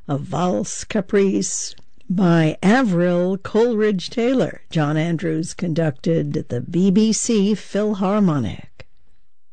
a valse caprice by Avril Coleridge Taylor. John Andrews conducted the BBC Philharmonic.